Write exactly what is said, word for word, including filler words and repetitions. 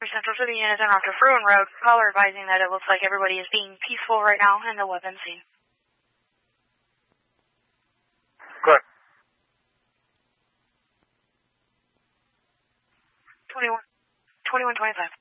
Central City units and after Fruin Road, caller advising that it looks like everybody is being peaceful right now in the weapon scene. Good. twenty-one, twenty-one twenty-five.